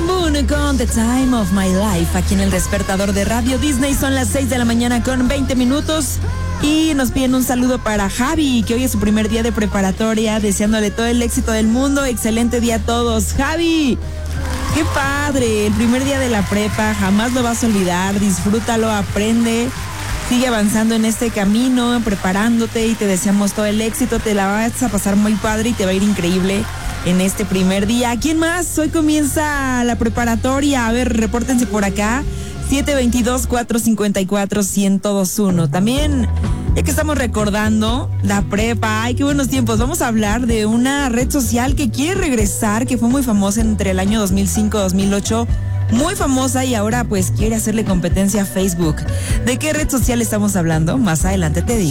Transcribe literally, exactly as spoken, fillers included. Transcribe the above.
Moon con The Time of My Life aquí en el despertador de Radio Disney. Son las seis de la mañana con veinte minutos y nos piden un saludo para Javi, que hoy es su primer día de preparatoria, deseándole todo el éxito del mundo. Excelente día a todos. Javi, qué padre, el primer día de la prepa, jamás lo vas a olvidar. Disfrútalo, aprende, sigue avanzando en este camino, preparándote, y te deseamos todo el éxito. Te la vas a pasar muy padre y te va a ir increíble en este primer día. ¿Quién más? Hoy comienza la preparatoria. A ver, repórtense por acá. siete dos dos, cuatro cinco cuatro, uno cero dos uno. También, ya que estamos recordando la prepa, ay, qué buenos tiempos, vamos a hablar de una red social que quiere regresar, que fue muy famosa entre el año dos mil cinco y dos mil ocho. Muy famosa, y ahora pues quiere hacerle competencia a Facebook. ¿De qué red social estamos hablando? Más adelante te digo.